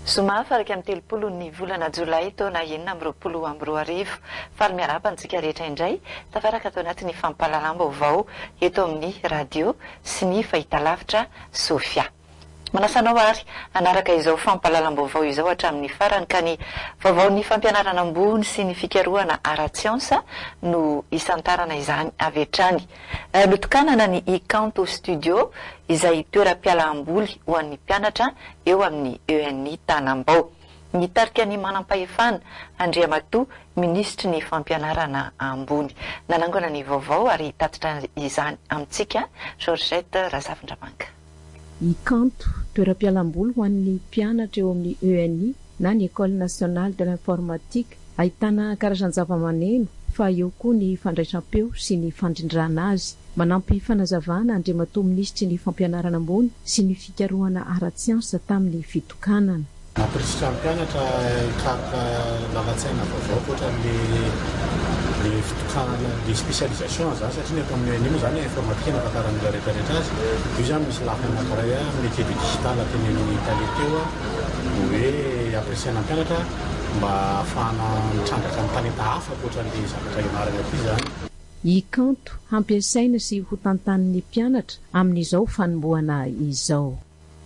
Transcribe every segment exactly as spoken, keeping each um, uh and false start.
Zoma faraka amin'ny telopolo ny volana Jolay taona enina amby roapolo amby roa arivo. Faly miarabantsika rehetra indray tafaraka atao anatin'ny fampahalalam-baovao eto amin'ny radio sy ny fahitalavitra Sofia. Manasanao ary anaraka izao fampahalalam-baovao izao hatramin'ny farany ka ny vaovaon'ny fampianarana ambony sy ny fikarohana ara-tsiansa no isantarana izany avy hatrany. Notokanana ny Ikanto studio izay toeram-pialamboly ho an'ny mpianatra eo amin'ny E N I Tanambao. Nitarika ny manam-pahefana Andriamatoa ministry ny fampianarana ambony. Nanangona ny vaovao ary tatitra izany amintsika Georgette Razafindramanka. Ikanto toeram-pialamboly ho an'ny mpianatra eo amin'ny E N I na ny École nationale de l'informatique, ahitana karazan-java-maneno fa eo koa ny fandraisam-peo sy ny fandrindrana azy. Manampy fanazavana Andriamatoa ministry ny fampianarana ambony sy ny fikarohana ara-tsiansa tamin'ny fitokanana. Nampirisitra ny mpianatra hikarika lalan-tsaina vaovao ohatran'ny le fitokanana le spécialisation zany satria eto amin'ny E N I moa zany informatique natantaran'ilay rehetrarehetra azy. Io zany misy lafiny anankiray métier du digital tenen'ny Italie teo hoe ampirisihana mpianatra mba ahafahana mitrandratra ny talenta hafa ohatran'le zavatra ianarana aty zany. Ikanto hampiasaina sy ho tantanin'ny mpianatra amin'izao fanombohana izao.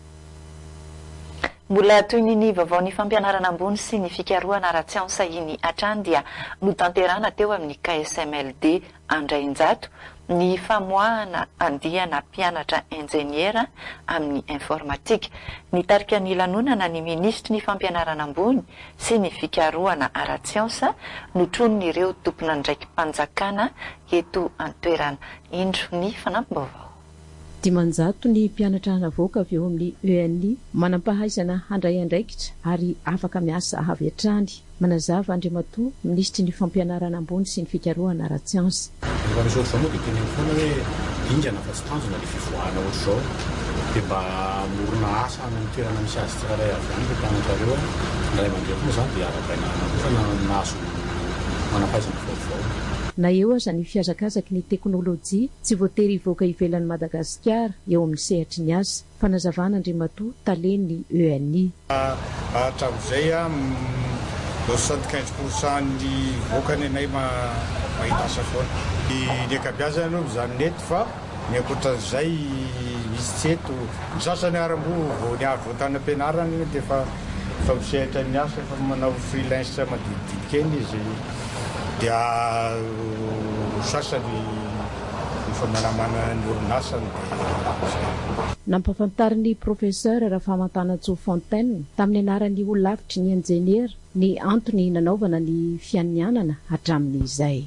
Mbola toy ny vaovaon'ny fampianarana ambony sy ny fikarohana ara-tsiansa iny hatrany dia notanterana teo amin'ny K S M L D Andrainjato ny famoahana andiana mpianatra enjeniera amin'ny informatique. Nitarika ny lanonana ny ministry ny fampianarana ambony sy ny fikarohana ara-tsiansa notronon'ireo tompona ndraiky mpanjakana eto an-toerana. Indro ny fanampim-baovao. Dimanjato ny mpianatra navoaka avy eo amin'ny E N I manampahaizana handray andraikitra ary afaka miasa avy hatrany. Manazava Andriamatoa ministry ny fampianarana ambony sy ny fikarohana ara-tsiansa. Rehefa misy ohatr'izao moa dia tena foana hoe dingana fa tsy tanjona le fivoahana ohatr'izao dia mba morona asa amin'ny toerana misy azy tsirairay avy any le mpianatrareo ndray mandeha koa zany dia arakaina kosa nahazo manampahaizana vaovao. Na eo aza ny fiazakazaky ny teknôlôjia tsy voatery hivoaka ivelan'ny Madagasikara eo amin'ny sehatry ny asa. Fanazavana Andriamatoa talen'ny E N I. Hatramin'izay soixante-quinze pourcent ny voakany anay mahita asa foana. Ny ankabeazany aloha zany nety fa ny ankoatran'izay misy tsy eto. Ny sasany aram-bo vao ny avy voatany am-pianarana dia fa fa misehatra ny asa fa manao freelance madididika eny izy. Dia sasany efa manamana ny orinasany. Nampafantarin'ny professeur Rafamatana Tsofontaine tamin'ny anaran'ny ololavitry ny enjeniera ny antony nanaovana ny fianianana hatramin'izay.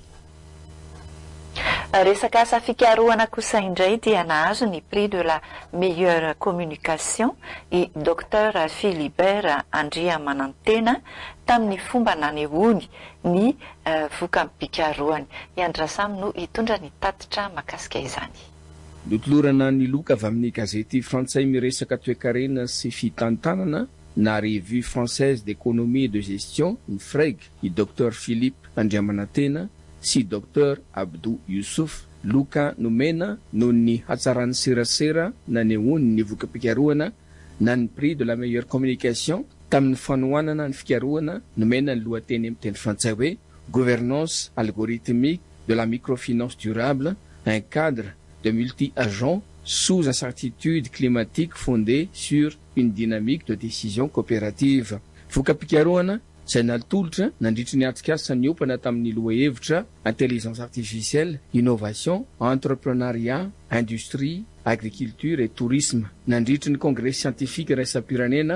Resaka asa fikarohana kosa indray dia nahazo ny prix de la meilleure communication i docteur Philibert Andriamanantena tamin'ny fomba nanehoany ny voka-pikarohany. Iandrasamy no hitondra ny tatitra makasika izany. Notolorana ny loka avy amin'ny gazety frantsay miresaka toe-karena sy fitantanana na revue française d'économie et de gestion ny F R E G i docteur Philippe Andriamanantena sy docteur Abdou Youssouf. Loka nomena noho ny hatsaran'ny serasera nanehoany ny voka-pikarohana na ny prix de la meilleure communication tamin'ny fanohanana ny fikarohana nomena ny lohateny amin'ny teny frantsay hoe gouvernance algorithmique de la microfinance durable, un cadre de multi-agents sous incertitude climatique fondée sur une dynamique de décision coopérative. Voka-pikarohana izay nalitolotra nandritry ny atsikasa ny opana tamin'ny lohahevitra intelligence artificielle, innovation, entrepreneuriat, industrie, agriculture et tourisme. Nandritry ny congrès scientifique raisa-pirenena